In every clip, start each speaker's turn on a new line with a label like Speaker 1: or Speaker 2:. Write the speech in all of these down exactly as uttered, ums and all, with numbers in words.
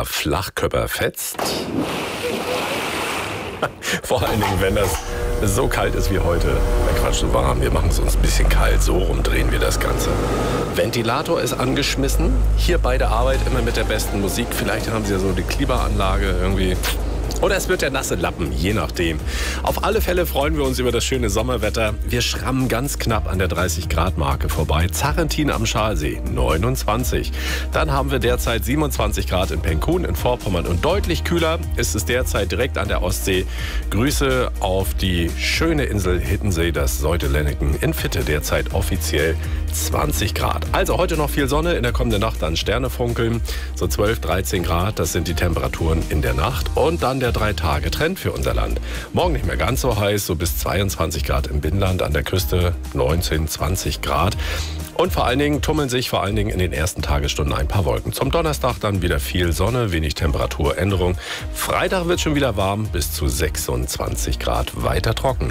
Speaker 1: paar Flachkörper fetzt. Vor allen Dingen, wenn das so kalt ist wie heute. Na Quatsch, so warm. Wir machen es uns ein bisschen kalt. So rumdrehen wir das Ganze. Ventilator ist angeschmissen. Hier bei der Arbeit immer mit der besten Musik. Vielleicht haben Sie ja so eine Klimaanlage irgendwie. Oder es wird der nasse Lappen, je nachdem. Auf alle Fälle freuen wir uns über das schöne Sommerwetter. Wir schrammen ganz knapp an der dreißig Grad Marke vorbei. Zarrentin am Schalsee, neunundzwanzig. Dann haben wir derzeit siebenundzwanzig Grad in Penkun in Vorpommern. Und deutlich kühler ist es derzeit direkt an der Ostsee. Grüße auf die schöne Insel Hiddensee, das Seutelenneken in Fitte. Derzeit offiziell zwanzig Grad. Also heute noch viel Sonne, in der kommenden Nacht dann Sterne funkeln. So zwölf, dreizehn Grad, das sind die Temperaturen in der Nacht. Und dann der Drei-Tage-Trend für unser Land. Morgen nicht mehr ganz so heiß, so bis zweiundzwanzig Grad im Binnenland, an der Küste neunzehn, zwanzig Grad. Und vor allen Dingen tummeln sich vor allen Dingen in den ersten Tagesstunden ein paar Wolken. Zum Donnerstag dann wieder viel Sonne, wenig Temperaturänderung. Freitag wird schon wieder warm, bis zu sechsundzwanzig Grad, weiter trocken.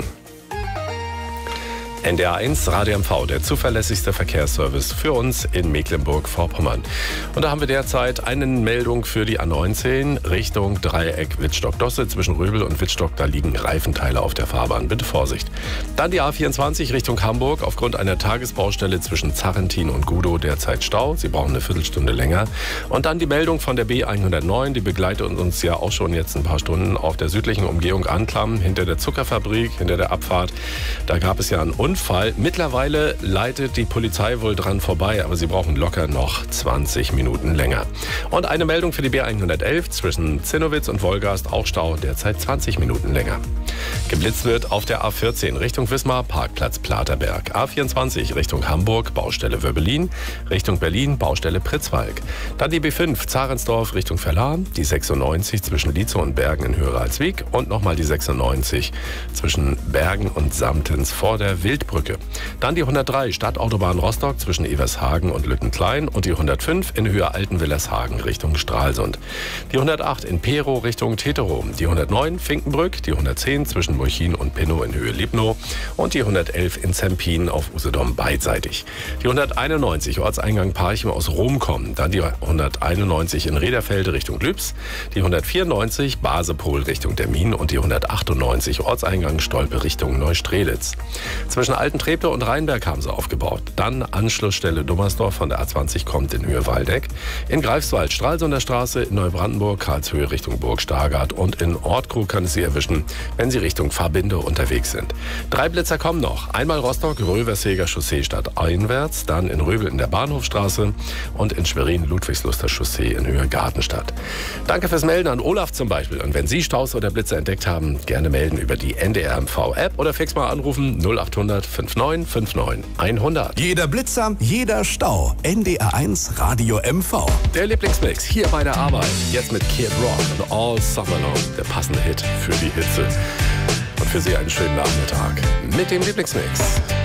Speaker 1: N D R eins Radio M V, der zuverlässigste Verkehrsservice für uns in Mecklenburg-Vorpommern. Und da haben wir derzeit eine Meldung für die A neunzehn Richtung Dreieck Wittstock-Dosse. Zwischen Röbel und Wittstock, da liegen Reifenteile auf der Fahrbahn. Bitte Vorsicht. Dann die A vierundzwanzig Richtung Hamburg. Aufgrund einer Tagesbaustelle zwischen Zarrentin und Gudow derzeit Stau. Sie brauchen eine Viertelstunde länger. Und dann die Meldung von der B hundertneun. Die begleitet uns ja auch schon jetzt ein paar Stunden auf der südlichen Umgehung Anklam. Hinter der Zuckerfabrik, hinter der Abfahrt. Da gab es ja einen Unfall. Unfall. Mittlerweile leitet die Polizei wohl dran vorbei, aber sie brauchen locker noch zwanzig Minuten länger. Und eine Meldung für die B hundertelf zwischen Zinnowitz und Wolgast, auch Stau, derzeit zwanzig Minuten länger. Geblitzt wird auf der A vierzehn Richtung Wismar, Parkplatz Platerberg. A vierundzwanzig Richtung Hamburg, Baustelle Wöbbelin. Richtung Berlin, Baustelle Pritzwalk. Dann die B fünf Zarensdorf Richtung Verlahn. Die sechsundneunzig zwischen Lietzow und Bergen in Höheralswijk. Und nochmal die sechsundneunzig zwischen Bergen und Samtens vor der Wildbrücke. Dann die hundertdrei Stadtautobahn Rostock zwischen Evershagen und Lüttenklein. Und die hundertfünf in Höhe Altenwillershagen Richtung Stralsund. Die hundertacht in Pero Richtung Teterow. Die hundertneun Finkenbrück. Die hundertzehn zwischen Murchin und Pinnow in Höhe Liebnow. Und die hundertelf in Zempin auf Usedom beidseitig. Die hunderteinundneunzig Ortseingang Parchim aus Rom kommen. Dann die hunderteinundneunzig in Rederfelde Richtung Lübs. Die hundertvierundneunzig Basepol Richtung Demmin. Und die hundertachtundneunzig Ortseingang Stolpe Richtung Neustrelitz. Zwischen Altentreptow und Rheinberg haben sie aufgebaut. Dann Anschlussstelle Dummersdorf von der A zwanzig kommt in Höhe Waldeck. In Greifswald Stralsunder Straße, in Neubrandenburg Karlshöhe Richtung Burg Stargard. Und in Ortkrug kann es Sie erwischen, wenn Sie Richtung Verbinde unterwegs sind. Drei Blitzer kommen noch. Einmal Rostock, Röverseger Chaussee stadteinwärts, dann in Röbel in der Bahnhofstraße und in Schwerin Ludwigsluster Chaussee in Höhe Gartenstadt. Danke fürs Melden an Olaf zum Beispiel. Und wenn Sie Staus oder Blitzer entdeckt haben, gerne melden über die N D R M V App oder fix mal anrufen null achthundert neunundfünfzig neunundfünfzig hundert.
Speaker 2: Jeder Blitzer, jeder Stau. N D R eins Radio M V.
Speaker 1: Der Lieblingsmix hier bei der Arbeit. Jetzt mit Kid Rock und All Summer Long. Der passende Hit für die Hitze. Und für Sie einen schönen Nachmittag mit dem Lieblingsmix.